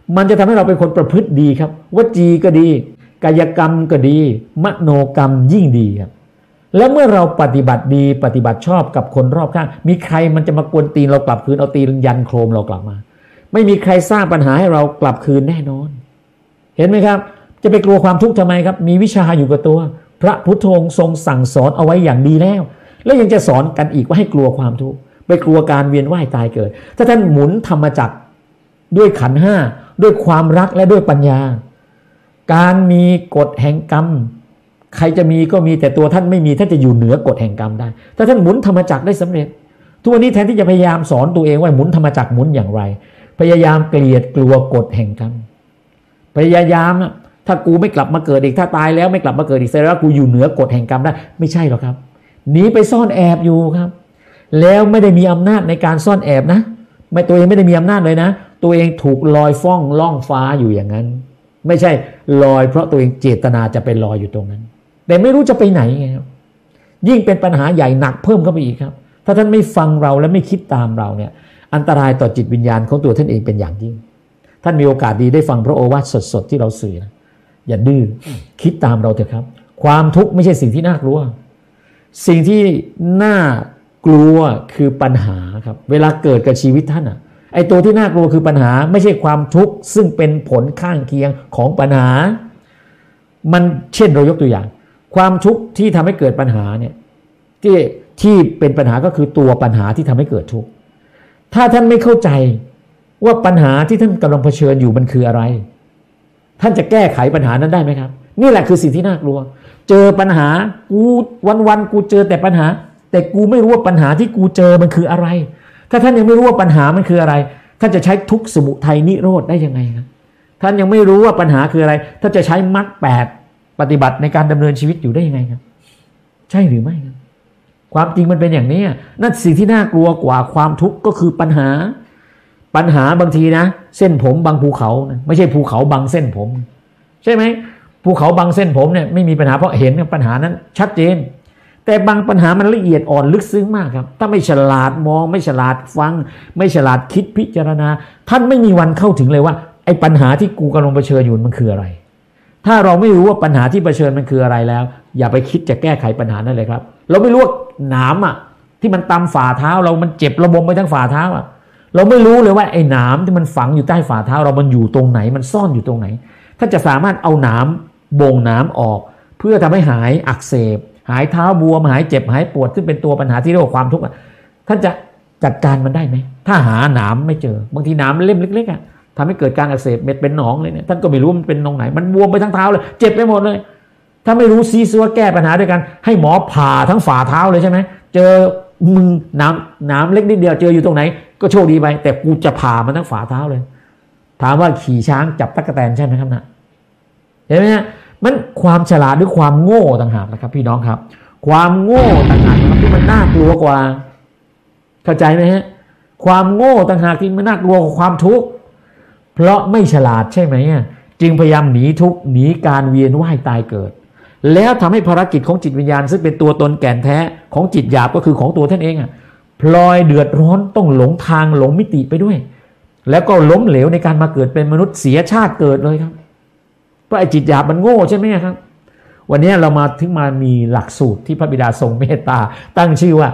มันจะทำให้เราเป็นคนประพฤติดีครับวจีก็ดีกายกรรมก็ดีมโนกรรมยิ่งดีครับแล้วเมื่อเราปฏิบัติดีปฏิบัติชอบกับคนรอบข้างมีใครมันจะมากวนตีนเรากลับคืนเอาตีนยันโครมเรากลับมาไม่มีใครสร้างปัญหาให้เรากลับคืนแน่นอนเห็นไหมครับจะไปกลัวความทุกข์ทำไมครับมีวิชาอยู่กับตัวพระพุทธองค์ทรงสั่งสอนเอาไว้อย่างดีแล้วยังจะสอนกันอีกว่าให้กลัวความทุกข์ไปกลัวการเวียนว่ายตายเกิดถ้าท่านหมุนธรรมจักรด้วยขันธ์ห้าด้วยความรักและด้วยปัญญาการมีกฎแห่งกรรมใครจะมีก็มีแต่ตัวท่านไม่มีท่านจะอยู่เหนือกฎแห่งกรรมได้ถ้าท่านหมุนธรรมจักรได้สำเร็จทุกวันนี้แทนที่จะพยายามสอนตัวเองว่าหมุนธรรมจักรหมุนอย่างไรพยายามเกลียดกลัวกฎแห่งกรรมพยายามถ้ากูไม่กลับมาเกิดอีกถ้าตายแล้วไม่กลับมาเกิดอีกแสดงว่ากูอยู่เหนือกฎแห่งกรรมได้ไม่ใช่หรอกครับหนีไปซ่อนแอบอยู่ครับแล้วไม่ได้มีอำนาจในการซ่อนแอบนะไม่ตัวเองไม่ได้มีอำนาจเลยนะตัวเองถูกลอยฟ้องล่องฟ้าอยู่อย่างนั้นไม่ใช่ลอยเพราะตัวเองเจตนาจะไปลอยอยู่ตรงนั้นแต่ไม่รู้จะไปไหนไงครับยิ่งเป็นปัญหาใหญ่หนักเพิ่มเข้าไปอีกครับถ้าท่านไม่ฟังเราและไม่คิดตามเราเนี่ยอันตรายต่อจิตวิญญาณของตัวท่านเองเป็นอย่างยิ่งท่านมีโอกาสดีได้ฟังพระโอวาทสดๆที่เราสื่อนะอย่าดื้อคิดตามเราเถอะครับความทุกข์ไม่ใช่สิ่งที่น่ากลัวสิ่งที่น่ากลัวคือปัญหาครับเวลาเกิดกับชีวิตท่านไอ้ตัวที่น่ากลัวคือปัญหาไม่ใช่ความทุกข์ซึ่งเป็นผลข้างเคียงของปัญหามันเช่นเรายกตัวอย่างความทุกข์ที่ทำให้เกิดปัญหาเนี่ยที่เป็นปัญหาก็คือตัวปัญหาที่ทำให้เกิดทุกข์ถ้าท่านไม่เข้าใจว่าปัญหาที่ท่านกำลังเผชิญอยู่มันคืออะไรท่านจะแก้ไขปัญหานั้นได้ไหมครับนี่แหละคือสิ่งที่น่ากลัวเจอปัญหากูวันๆกูเจอแต่ปัญหาแต่กูไม่รู้ว่าปัญหาที่กูเจอมันคืออะไรถ้าท่านยังไม่รู้ว่าปัญหามันคืออะไรท่านจะใช้ทุกข์สมุทัยนิโรธได้ยังไงครับท่านยังไม่รู้ว่าปัญหาคืออะไรท่านจะใช้มรรค8ปฏิบัติในการดำเนินชีวิตอยู่ได้ยังไงครับใช่หรือไม่ครับความจริงมันเป็นอย่างนี้นั่นสิ่งที่น่ากลัวกว่าความทุกข์ก็คือปัญหาบางทีนะเส้นผมบางภูเขาไม่ใช่ภูเขาบางเส้นผมใช่ไหมภูเขาบางเส้นผมเนี่ยไม่มีปัญหาเพราะเห็นปัญหานั้นชัดเจนแต่บางปัญหามันละเอียดอ่อนลึกซึ้งมากครับถ้าไม่ฉลาดมองไม่ฉลาดฟังไม่ฉลาดคิดพิจารณาท่านไม่มีวันเข้าถึงเลยว่าไอ้ปัญหาที่กูกำลังเผชิญอยู่มันคืออะไรถ้าเราไม่รู้ว่าปัญหาที่เผชิญมันคืออะไรแล้วอย่าไปคิดจะแก้ไขปัญหานั่นเลยครับเราไม่รู้ว่าหนามที่มันตำฝ่าเท้าเรามันเจ็บระบมไปทั้งฝ่าเท้าเราไม่รู้เลยว่าไอ้หนามที่มันฝังอยู่ใต้ฝ่าเท้าเรามันอยู่ตรงไหนมันซ่อนอยู่ตรงไหนท่านจะสามารถเอาหนามบ่งหนามออกเพื่อทำให้หายอักเสบหายเท้าบวมหายเจ็บหายปวดซึ่งเป็นตัวปัญหาที่เรียกว่าความทุกข์ท่านจะจัดการมันได้ไหมถ้าหาหนามไม่เจอบางทีหนามเล่มเล็กๆทำให้เกิดการอักเสบเม็ดเป็นหนองเลยเนี่ยท่านก็ไม่รู้มันเป็นตรงไหนมันบวมไปทั้งเท้าเลยเจ็บไปหมดเลยถ้าไม่รู้ซีซัวแก้ปัญหาด้วยกันให้หมอผ่าทั้งฝ่าเท้าเลยใช่ไหมเจอมึงหนามเล็กนิดเดียวเจออยู่ตรงไหนก็โชคดีไปแต่กูจะผ่ามันทั้งฝ่าเท้าเลยถามว่าขี่ช้างจับตั๊กแตนใช่ไหมครับนะเห็นไหมฮะมันความฉลาดหรือความโง่ต่างหากนะครับพี่น้องครับความโง่ต่างหากนะครับที่มันน่ากลัวกว่าเข้าใจไหมฮะความโง่ต่างหากที่มันน่ากลัวกว่าความทุกข์เพราะไม่ฉลาดใช่ไหมจึงพยายามหนีทุกข์หนีการเวียนว่ายตายเกิดแล้วทำให้ภารกิจของจิตวิญญาณซึ่งเป็นตัวตนแก่นแท้ของจิตหยาบก็คือของตัวท่านเองพลอยเดือดร้อนต้องหลงทางหลงมิติไปด้วยแล้วก็ล้มเหลวในการมาเกิดเป็นมนุษย์เสียชาติเกิดเลยครับเพราะไอ้จิตหยาบมันโง่ใช่ไหมครับวันนี้เรามาถึงมามีหลักสูตรที่พระบิดาทรงเมตตาตั้งชื่อว่า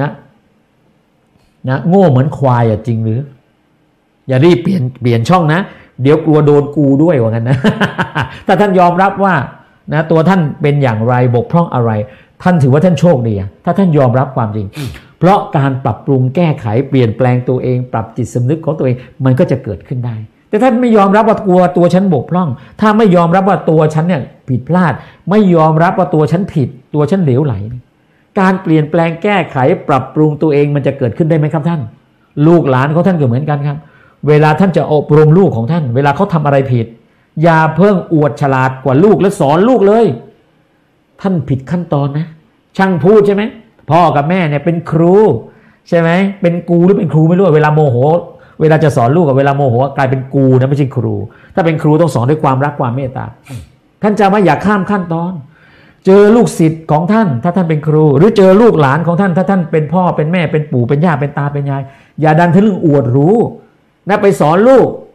นะโง่เหมือนควายจริงหรืออย่ารีบเปลี่ยนช่องนะเดี๋ยวกลัวโดนกูด้วยว่างั้นนะ ถ้าท่านยอมรับว่านะตัวท่านเป็นอย่างไรบกพร่องอะไรท่านถือว่าท่านโชคดีถ้าท่านยอมรับความจริงเพราะการปรับปรุงแก้ไขเปลี่ยนแปลงตัวเองปรับจิตสำนึกของตัวเองมันก็จะเกิดขึ้นได้แต่ท่านไม่ยอมรับว่าตัวฉันบกพร่องถ้าไม่ยอมรับว่าตัวฉันเนี่ยผิดพลาดไม่ยอมรับว่าตัวฉันผิดตัวฉันเหลวไหลการเปลี่ยนแปลงแก้ไขปรับปรุงตัวเองมันจะเกิดขึ้นได้ไหมครับท่านลูกหลานของท่านก็เหมือนกันครับเวลาท่านจะอบรมลูกของท่านเวลาเขาทำอะไรผิดอย่าเพิ่งอวดฉลาดกว่าลูกและสอนลูกเลยท่านผิดขั้นตอนนะช่างพูดใช่ไหมพ่อกับแม่เนี่ยเป็นครูใช่ไหมเป็นกูหรือเป็นครูไม่รู้เวลาโมโหเวลาจะสอนลูกกับเวลาโมโหกลายเป็นกูนะไม่ใช่ครูถ้าเป็นครูต้องสอนด้วยความรักความเมตตาท่านจะไม่อยากข้ามขั้นตอนเจอลูกศิษย์ของท่านถ้าท่านเป็นครูหรือเจอลูกหลานของท่านถ้าท่านเป็นพ่อเป็นแม่เป็นปู่เป็นย่าเป็นตาเป็นยายอย่าดันทะลึ่งอวดรู้นะไปสอนลูก